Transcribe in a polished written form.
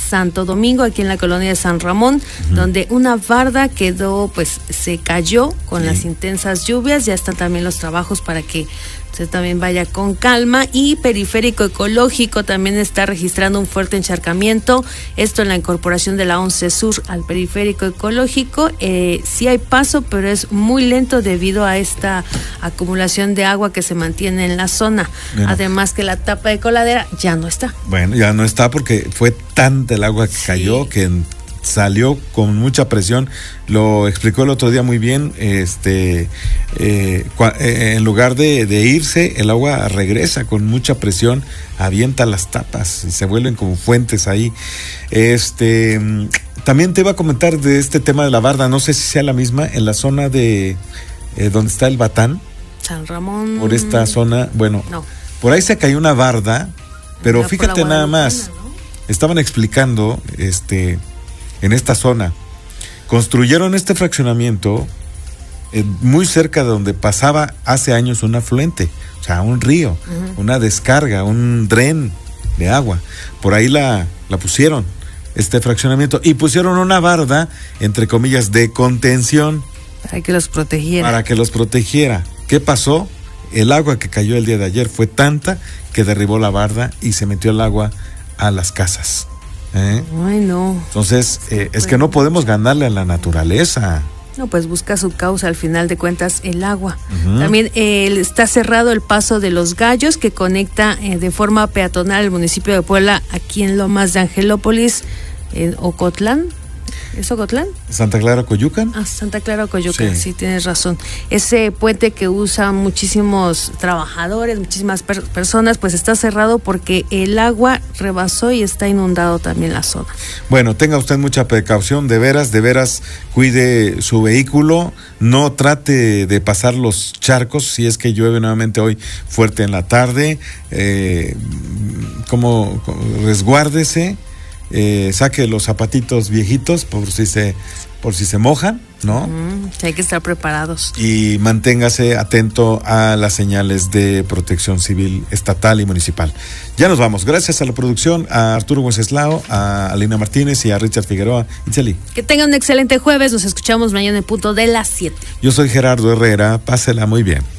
Santo Domingo, aquí en la colonia de San Ramón, donde una barda quedó, pues se cayó con las intensas lluvias. Ya están también los trabajos para que usted también vaya con calma. Y Periférico Ecológico también está registrando un fuerte encharcamiento, esto en la incorporación de la 11 Sur al Periférico Ecológico. Sí hay paso, pero es muy lento debido a esta acumulación de agua que se mantiene en la zona. Bueno, además que la tapa de coladera ya no está. Bueno, ya no está porque fue tanta el agua que cayó que salió con mucha presión. Lo explicó el otro día muy bien. En lugar de irse, el agua regresa con mucha presión, avienta las tapas y se vuelven como fuentes ahí. También te iba a comentar de este tema de la barda, no sé si sea la misma, en la zona de donde está el Batán, San Ramón. por esta zona, bueno, no, por ahí se cayó una barda, pero fíjate nada más, ¿no? Estaban explicando en esta zona, construyeron este fraccionamiento muy cerca de donde pasaba hace años un afluente, o sea, un río, una descarga, un dren de agua. Por ahí la pusieron, este fraccionamiento, y pusieron una barda, entre comillas, de contención. Para que los protegiera. Para que los protegiera. ¿Qué pasó? El agua que cayó el día de ayer fue tanta que derribó la barda y se metió el agua a las casas. Ay, no. Entonces, es que no podemos ganarle a la naturaleza. No, pues busca su causa, al final de cuentas, el agua. También está cerrado el paso de Los Gallos, que conecta de forma peatonal el municipio de Puebla, aquí en Lomas de Angelópolis, en Ocotlán. ¿Es Ocotlán? Santa Clara, Coyucan. Santa Clara, Coyucan, sí, tienes razón. Ese puente que usan muchísimos trabajadores, muchísimas personas, pues está cerrado porque el agua rebasó y está inundado también la zona. Bueno, tenga usted mucha precaución, de veras, cuide su vehículo, no trate de pasar los charcos si es que llueve nuevamente hoy fuerte en la tarde, resguárdese. Saque los zapatitos viejitos por si se mojan, ¿no? Hay que estar preparados. Y manténgase atento a las señales de protección civil estatal y municipal. Ya nos vamos. Gracias a la producción, a Arturo Wenceslao, a Alina Martínez y a Richard Figueroa. Itzeli. Que tengan un excelente jueves. Nos escuchamos mañana en punto de las 7. Yo soy Gerardo Herrera. Pásela muy bien.